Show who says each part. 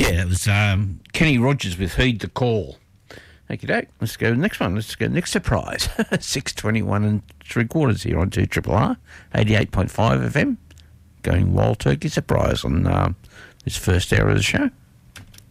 Speaker 1: Yeah, it was Kenny Rogers with Heed the Call. Okie doke. Let's go to the next one. Let's go next surprise. 6:21 here on 2RRR, 88.5 FM. Going wild turkey surprise on this first hour of the show.